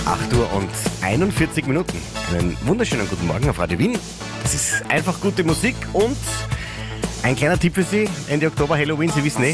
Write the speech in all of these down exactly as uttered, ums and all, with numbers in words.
acht Uhr und einundvierzig Minuten. Einen wunderschönen guten Morgen auf Radio Wien. Es ist einfach gute Musik und ein kleiner Tipp für Sie. Ende Oktober, Halloween, Sie wissen eh.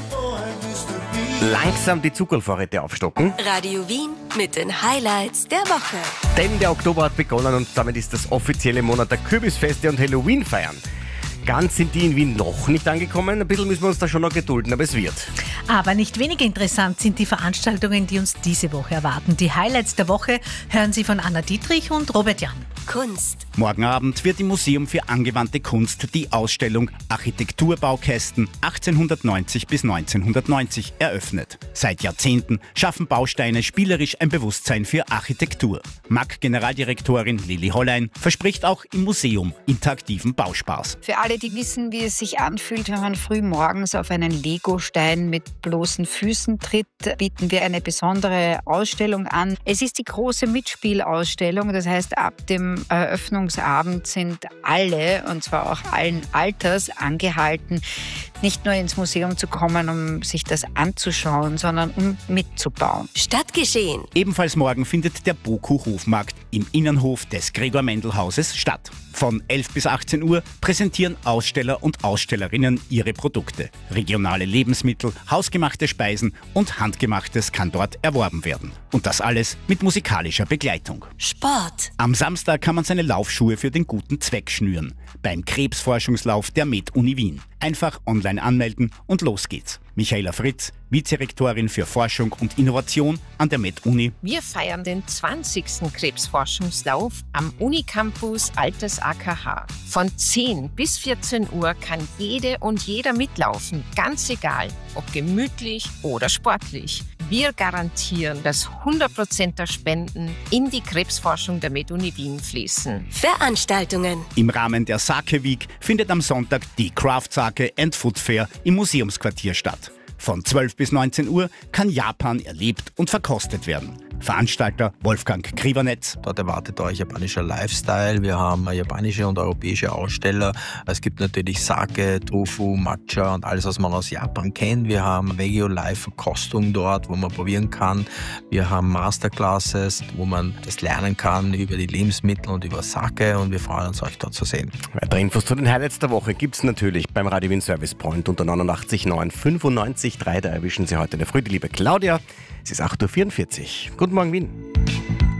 Langsam die Zuckervorräte aufstocken. Radio Wien mit den Highlights der Woche. Denn der Oktober hat begonnen und damit ist das offizielle Monat der Kürbisfeste und Halloween feiern. Ganz sind die in Wien noch nicht angekommen. Ein bisschen müssen wir uns da schon noch gedulden, aber es wird. Aber nicht weniger interessant sind die Veranstaltungen, die uns diese Woche erwarten. Die Highlights der Woche hören Sie von Anna Dietrich und Robert Jan. Kunst. Morgen Abend wird im Museum für angewandte Kunst die Ausstellung Architekturbaukästen achtzehnhundertneunzig bis neunzehnhundertneunzig eröffnet. Seit Jahrzehnten schaffen Bausteine spielerisch ein Bewusstsein für Architektur. M A G-Generaldirektorin Lili Hollein verspricht auch im Museum interaktiven Bauspaß. Für alle, die wissen, wie es sich anfühlt, wenn man früh morgens auf einen Legostein mit bloßen Füßen tritt, bieten wir eine besondere Ausstellung an. Es ist die große Mitspielausstellung, das heißt, ab dem Eröffnungsabend sind alle, und zwar auch allen Alters, angehalten, nicht nur ins Museum zu kommen, um sich das anzuschauen, sondern um mitzubauen. Stadtgeschehen. Ebenfalls morgen findet der Boku-Hofmarkt im Innenhof des Gregor-Mendel-Hauses statt. Von elf bis achtzehn Uhr präsentieren Aussteller und Ausstellerinnen ihre Produkte. Regionale Lebensmittel, hausgemachte Speisen und Handgemachtes kann dort erworben werden. Und das alles mit musikalischer Begleitung. Sport. Am Samstag kann man seine Laufschuhe für den guten Zweck schnüren. Beim Krebsforschungslauf der Med-Uni Wien. Einfach online anmelden und los geht's. Michaela Fritz, Vizerektorin für Forschung und Innovation an der Med-Uni. Wir feiern den zwanzigsten Krebsforschungslauf am Unicampus Altes A K H. Von zehn bis vierzehn Uhr kann jede und jeder mitlaufen, ganz egal, ob gemütlich oder sportlich. Wir garantieren, dass hundert Prozent der Spenden in die Krebsforschung der Med-Uni Wien fließen. Veranstaltungen. Im Rahmen der Sake Week findet am Sonntag die Craft Sake and Food Fair im Museumsquartier statt. Von zwölf bis neunzehn Uhr kann Japan erlebt und verkostet werden. Veranstalter Wolfgang Kriwanetz. Dort erwartet euch japanischer Lifestyle. Wir haben japanische und europäische Aussteller. Es gibt natürlich Sake, Tofu, Matcha und alles, was man aus Japan kennt. Wir haben Veggie-Live-Verkostung dort, wo man probieren kann. Wir haben Masterclasses, wo man das lernen kann über die Lebensmittel und über Sake. Und wir freuen uns, euch dort zu sehen. Weitere Infos zu den Highlights der Woche gibt es natürlich beim Radio Wien Service Point unter neunundachtzig neun fünfundneunzig drei. Da erwischen Sie heute in der Früh die liebe Claudia. Es ist acht Uhr vierundvierzig. Guten Morgen, Wien.